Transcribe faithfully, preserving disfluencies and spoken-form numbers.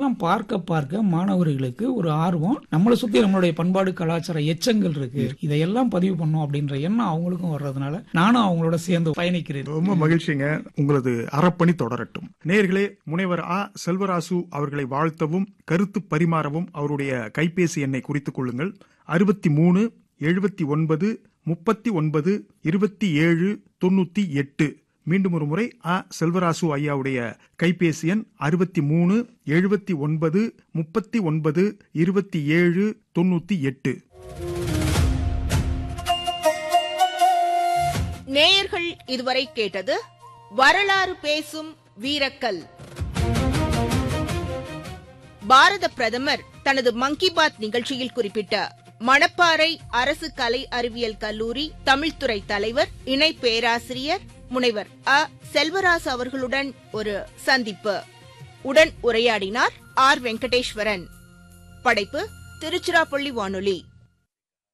இதெல்லாம் பார்க்க பார்க்க மாணவர்களுக்கு ஒரு ஆர்வம், நம்மளை சுத்தி நம்மளுடைய பண்பாடு கலாச்சார எச்சங்கள் இருக்கு, இதையெல்லாம் பதிவு பண்ணும் அப்படின்ற எண்ணம் அவங்களுக்கும் வர்றதுனால நானும் அவங்களோட சேர்ந்து பயணிக்கிறேன். ரொம்ப மகிழ்ச்சிங்க. உங்களது அறப்பணி தொடரட்டும். நேயர்களே, முனைவர் ஆ செல்வராசு அவர்களை வாழ்த்தவும் கருத்து பரிமாறவும் அவருடைய கைபேசி எண்ணை குறித்துக் கொள்ளுங்கள். அறுபத்தி மூணு எழுபத்தி ஒன்பது முப்பத்தி ஒன்பது இருபத்தி ஏழு தொண்ணூத்தி எட்டு. மீண்டும் ஒரு முறை ஆ செல்வராசு ஐயாவுடைய கைபேசி எண் அறுபத்தி மூணு எழுபத்தி ஒன்பது முப்பத்தி ஒன்பது இருபத்தி ஏழு தொண்ணூத்தி எட்டு. நேயர்கள் இதுவரை கேட்டது வரலாறு பேசும் வீரக்கல். பாரத பிரதமர் தனது மன் கி பாத் நிகழ்ச்சியில் குறிப்பிட்ட மணப்பாறை அரசு கலை அறிவியல் கல்லூரி தமிழ்துறை தலைவர் இணை பேராசிரியர் முனைவர் அ செல்வராசு அவர்களுடன் ஒரு சந்திப்பு. உடன் உரையாடினார் ஆர் வெங்கடேஸ்வரன். படைப்பு திருச்சிராப்பள்ளி வானொலி.